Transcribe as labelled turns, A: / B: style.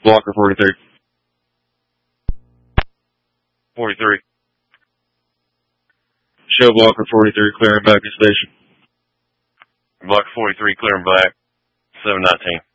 A: Blocker 43.
B: 43.
A: Show Blocker 43 clearing back to station.
B: Blocker 43 clearing back. 719.